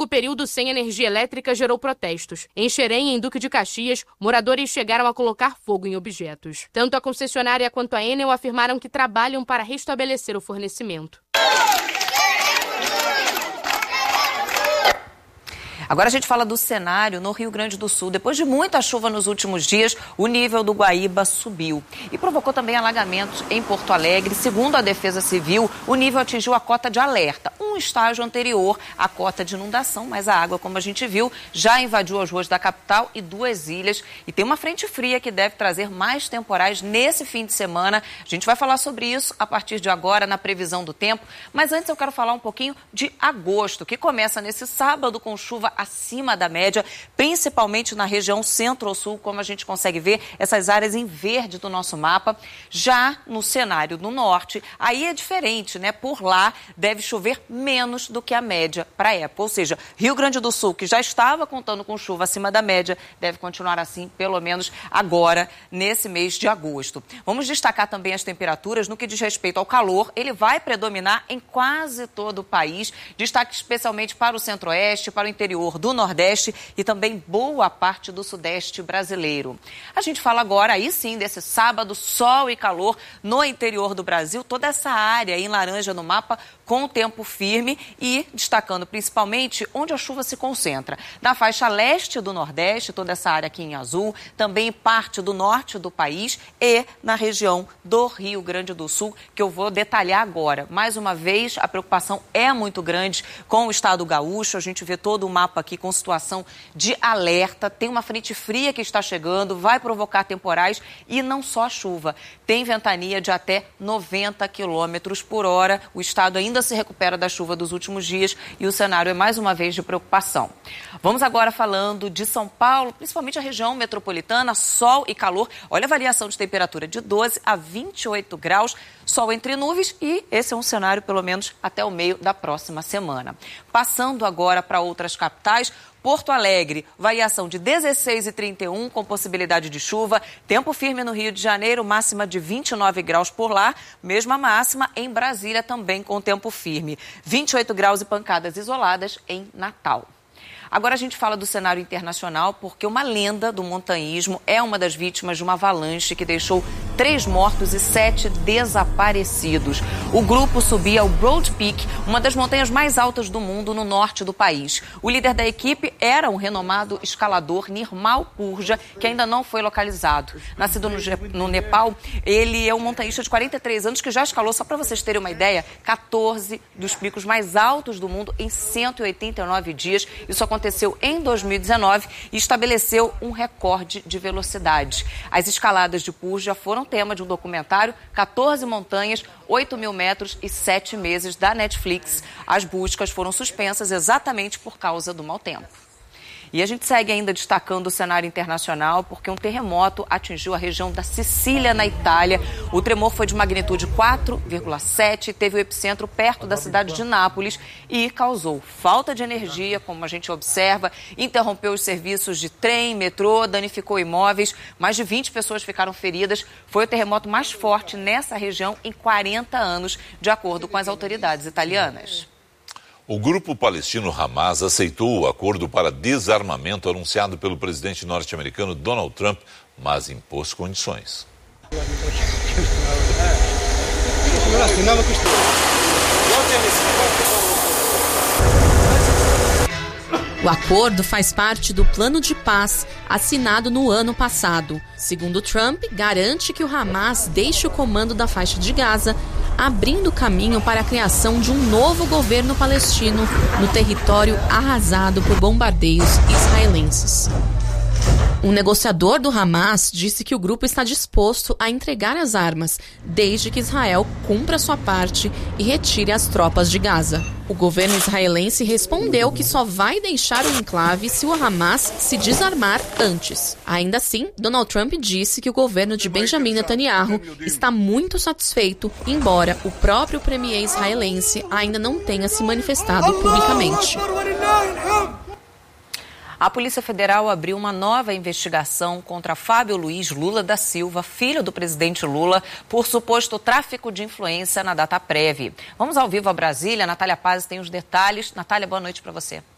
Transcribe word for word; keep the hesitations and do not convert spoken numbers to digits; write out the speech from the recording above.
longo período sem energia elétrica gerou protestos. Em Xerém, em Duque de Caxias, moradores chegaram a colocar fogo em objetos. Tanto a concessionária quanto a Enel afirmaram que trabalham para restabelecer o fornecimento. Agora a gente fala do cenário no Rio Grande do Sul. Depois de muita chuva nos últimos dias, o nível do Guaíba subiu e provocou também alagamentos em Porto Alegre. Segundo a Defesa Civil, o nível atingiu a cota de alerta, um estágio anterior à cota de inundação, mas a água, como a gente viu, já invadiu as ruas da capital e duas ilhas. E tem uma frente fria que deve trazer mais temporais nesse fim de semana. A gente vai falar sobre isso a partir de agora na previsão do tempo. Mas antes eu quero falar um pouquinho de agosto, que começa nesse sábado com chuva acima da média, principalmente na região centro-sul, como a gente consegue ver, essas áreas em verde do nosso mapa. Já no cenário do norte, aí é diferente, né? Por lá deve chover menos do que a média para a época. Ou seja, Rio Grande do Sul, que já estava contando com chuva acima da média, deve continuar assim, pelo menos agora, nesse mês de agosto. Vamos destacar também as temperaturas. No que diz respeito ao calor, ele vai predominar em quase todo o país. Destaque especialmente para o centro-oeste, para o interior do Nordeste e também boa parte do Sudeste brasileiro. A gente fala agora, aí sim, desse sábado, sol e calor no interior do Brasil, toda essa área em laranja no mapa com tempo firme e destacando principalmente onde a chuva se concentra. Na faixa leste do Nordeste, toda essa área aqui em azul, também parte do norte do país e na região do Rio Grande do Sul, que eu vou detalhar agora. Mais uma vez, a preocupação é muito grande com o estado gaúcho, a gente vê todo o mapa aqui com situação de alerta, tem uma frente fria que está chegando, vai provocar temporais e não só a chuva, tem ventania de até noventa quilômetros por hora, o estado ainda se recupera da chuva dos últimos dias e o cenário é mais uma vez de preocupação. Vamos agora falando de São Paulo, principalmente a região metropolitana, sol e calor, olha a variação de temperatura de doze a vinte e oito graus, sol entre nuvens e esse é um cenário pelo menos até o meio da próxima semana. Passando agora para outras capitais, Porto Alegre, variação de dezesseis e trinta e um com possibilidade de chuva, tempo firme no Rio de Janeiro, máxima de vinte e nove graus por lá, mesma máxima em Brasília também com tempo firme, vinte e oito graus e pancadas isoladas em Natal. Agora a gente fala do cenário internacional porque uma lenda do montanhismo é uma das vítimas de uma avalanche que deixou três mortos e sete desaparecidos. O grupo subia ao Broad Peak, uma das montanhas mais altas do mundo no norte do país. O líder da equipe era um renomado escalador Nirmal Purja, que ainda não foi localizado. Nascido no, no Nepal, ele é um montanhista de quarenta e três anos que já escalou, só para vocês terem uma ideia, quatorze dos picos mais altos do mundo em cento e oitenta e nove dias. Isso aconteceu em dois mil e dezenove e estabeleceu um recorde de velocidade. As escaladas de Purja foram tema de um documentário, quatorze montanhas, oito mil metros e sete meses da Netflix. As buscas foram suspensas exatamente por causa do mau tempo. E a gente segue ainda destacando o cenário internacional porque um terremoto atingiu a região da Sicília, na Itália. O tremor foi de magnitude quatro vírgula sete, teve o epicentro perto da cidade de Nápoles e causou falta de energia, como a gente observa, interrompeu os serviços de trem, metrô, danificou imóveis, mais de vinte pessoas ficaram feridas. Foi o terremoto mais forte nessa região em quarenta anos, de acordo com as autoridades italianas. O grupo palestino Hamas aceitou o acordo para desarmamento anunciado pelo presidente norte-americano Donald Trump, mas impôs condições. O acordo faz parte do plano de paz assinado no ano passado. Segundo Trump, garante que o Hamas deixe o comando da faixa de Gaza, abrindo caminho para a criação de um novo governo palestino no território arrasado por bombardeios israelenses. Um negociador do Hamas disse que o grupo está disposto a entregar as armas, desde que Israel cumpra sua parte e retire as tropas de Gaza. O governo israelense respondeu que só vai deixar o enclave se o Hamas se desarmar antes. Ainda assim, Donald Trump disse que o governo de Benjamin Netanyahu está muito satisfeito, embora o próprio premier israelense ainda não tenha se manifestado publicamente. A Polícia Federal abriu uma nova investigação contra Fábio Luiz Lula da Silva, filho do presidente Lula, por suposto tráfico de influência na Dataprev. Vamos ao vivo a Brasília. Natália Paz tem os detalhes. Natália, boa noite para você.